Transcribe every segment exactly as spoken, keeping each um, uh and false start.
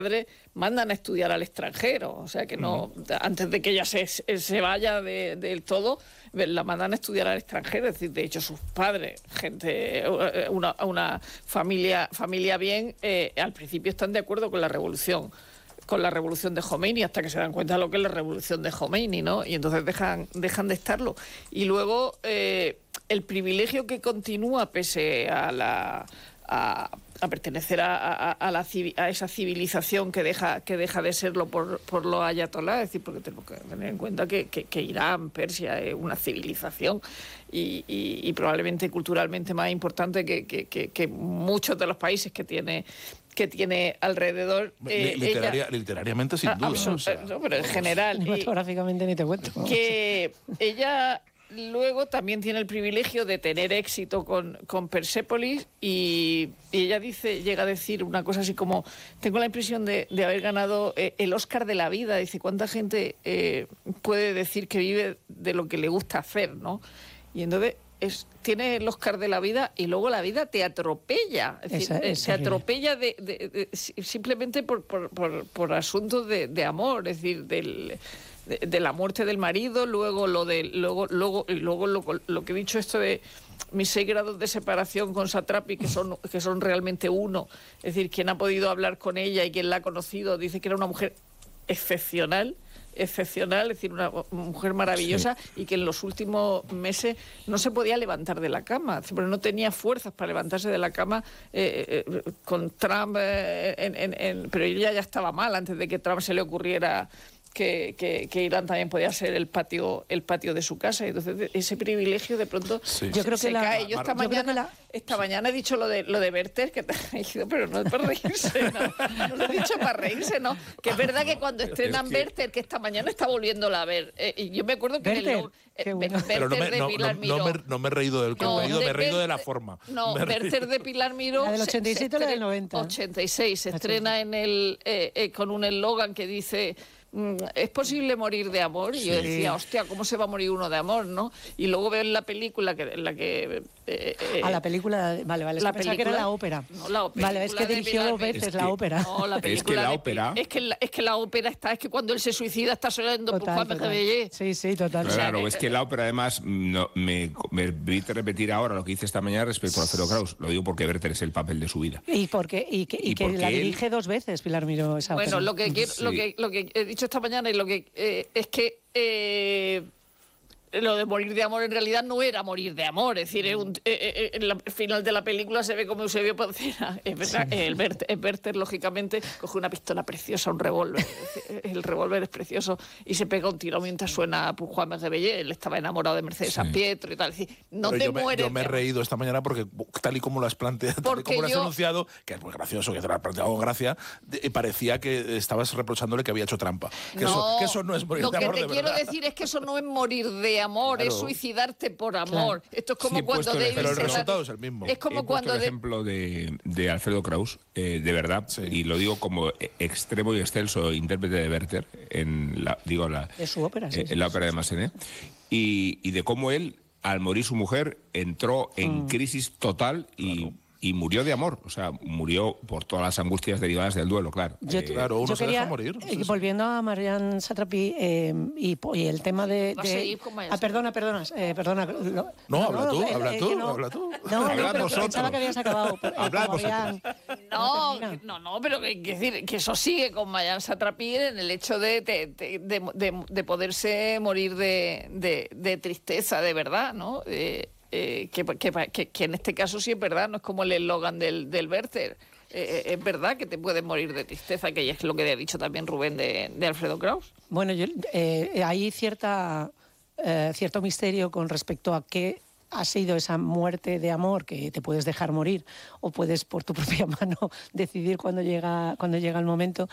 padres mandan a estudiar al extranjero, o sea que no, antes de que ella se, se vaya de, del todo, la mandan a estudiar al extranjero. Es decir, de hecho sus padres, gente, una, una familia, familia bien, eh, al principio están de acuerdo con la revolución, con la revolución de Jomeini, hasta que se dan cuenta de lo que es la revolución de Jomeini, ¿no? Y entonces dejan, dejan de estarlo. Y luego eh, el privilegio que continúa pese a la a, a pertenecer a, a, a, la, a esa civilización que deja, que deja de serlo por, por los ayatolás, es decir, porque tenemos que tener en cuenta que, que, que Irán, Persia, es una civilización y, y, y probablemente culturalmente más importante que, que, que, que muchos de los países que tiene que tiene alrededor. Eh, Literaria, ella, literariamente, sin duda. O sea, no, pero en general. Cinematográficamente ni te cuento. Que ella luego también tiene el privilegio de tener éxito con, con Persépolis y, y ella dice, llega a decir una cosa así como, tengo la impresión de, de haber ganado eh, el Oscar de la vida. Dice, ¿cuánta gente eh, puede decir que vive de lo que le gusta hacer, ¿no? Y entonces es, tiene el Oscar de la vida y luego la vida te atropella. Es decir, esa, esa te atropella de, de, de, de, simplemente por, por, por, por asuntos de, de amor, es decir, del... De, de la muerte del marido, luego lo de luego luego y luego lo, lo que he dicho esto de mis seis grados de separación con Satrapi, que son que son realmente uno, es decir, quien ha podido hablar con ella y quien la ha conocido dice que era una mujer excepcional, excepcional, es decir, una mujer maravillosa, sí. Y que en los últimos meses no se podía levantar de la cama, pero no tenía fuerzas para levantarse de la cama eh, eh, con Trump, eh, en, en, en, pero ella ya estaba mal antes de que Trump se le ocurriera Que, que, que Irán también podía ser el patio el patio de su casa. Entonces ese privilegio de pronto sí. yo creo se que la, cae. Yo esta yo mañana la... esta mañana he dicho lo de lo de Werther, que te ha dicho, pero no es para reírse, no, no lo he dicho para reírse, no. Que es verdad que cuando estrenan es que... Werther, que esta mañana está volviéndola a ver, eh, y yo me acuerdo que Werther, en el, eh, bueno. Pero no me, de no, Pilar no, Miró. No, me, no me he reído del contenido, no, me he reído Werther, de la forma. No, Werther de Pilar Miró. La del ochenta y siete o la del noventa. ochenta y seis, se estrena en el eh, eh, con un eslogan que dice ¿es posible morir de amor? Y sí. Yo decía, hostia, ¿cómo se va a morir uno de amor, no? Y luego veo en la película que, en la que... Eh, eh, ah, la película... Vale, vale, es la que pensaba que era la ópera. No, la ópera. Vale, es que dirigió dos veces es que, la ópera. No, la película es que la de, ópera... Es que la, es que la ópera está... Es que cuando él se suicida está sonando por Juan Bellé. Sí, sí, total. Claro, claro, es que la ópera además no, me, me permite repetir ahora lo que hice esta mañana respecto a Alfredo Kraus. Lo digo porque Werther es el papel de su vida. Y, porque, y que, y y que la él... dirige dos veces Pilar Miró esa bueno, ópera. Lo que, quiero, sí. lo, que, lo que he dicho esta mañana y lo que Eh, es que eh, lo de morir de amor en realidad no era morir de amor, es decir, un, eh, eh, en el final de la película se ve como Eusebio Poncela, es verdad, sí. el Werther, Werther lógicamente coge una pistola preciosa, un revólver, el revólver es precioso y se pega un tiro mientras suena pues, Juan Bellé, él estaba enamorado de Mercedes sí. San Pietro y tal, es decir, no Pero te yo mueres. Me, yo me he reído esta mañana porque tal y como lo has planteado, tal y como lo has yo... anunciado, que es muy gracioso, que te lo has planteado con gracia, de, parecía que estabas reprochándole que había hecho trampa. Que, no, eso, que eso no es morir de amor, de verdad. Lo que te quiero decir es que eso no es morir de amor, claro. Es suicidio. Suicidarte por amor. Claro. Esto es como sí, cuando David pero el resultado es el mismo. Es como He cuando el ejemplo de, de Alfredo Kraus, eh, de verdad, sí. Y lo digo como extremo y excelso intérprete de Werther en la digo la de su ópera, eh, sí, sí, en la sí, ópera sí, de Massenet y, y de cómo él al morir su mujer entró en mm. crisis total y claro. Y murió de amor, o sea, murió por todas las angustias derivadas del duelo, claro. Yo, eh, claro, uno yo se quería, deja morir. Eh, sí, volviendo a Marianne Satrapi eh, y, y el tema de... de ah, perdona, perdona, eh, perdona. Lo, no, no, habla tú, eh, habla eh, tú, no, habla tú. No, habla no, pero vosotros. Pensaba que habías acabado. Eh, Hablad Marianne, no, no, no, pero que, que, decir, que eso sigue con Marianne Satrapi en el hecho de, de, de, de, de, de poderse morir de, de, de tristeza, de verdad, ¿no? Eh, Eh, que, que, que, que en este caso sí es verdad, no es como el eslogan del, del Werther. Eh, es verdad que te puedes morir de tristeza, que es lo que ha dicho también Rubén de, de Alfredo Kraus. Bueno, yo, eh, hay cierta, eh, cierto misterio con respecto a qué ha sido esa muerte de amor, que te puedes dejar morir o puedes por tu propia mano decidir cuando llega, cuando llega el momento,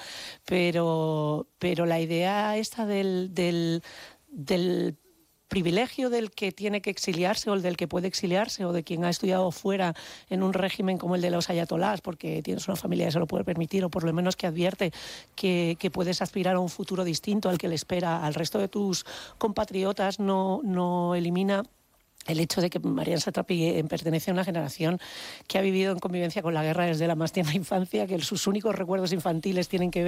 pero, pero la idea esta del... del, del privilegio del que tiene que exiliarse o el del que puede exiliarse o de quien ha estudiado fuera en un régimen como el de los ayatolás porque tienes una familia que se lo puede permitir o por lo menos que advierte que, que puedes aspirar a un futuro distinto al que le espera al resto de tus compatriotas no, no elimina el hecho de que Marianne Satrapi pertenece a una generación que ha vivido en convivencia con la guerra desde la más tierna infancia, que sus únicos recuerdos infantiles tienen que ver